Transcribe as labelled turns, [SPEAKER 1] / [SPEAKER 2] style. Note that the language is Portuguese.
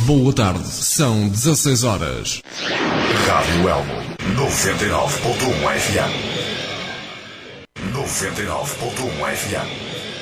[SPEAKER 1] Boa tarde, são 16 horas.
[SPEAKER 2] Rádio Elmo, 99.1 FM. 99.1 FM.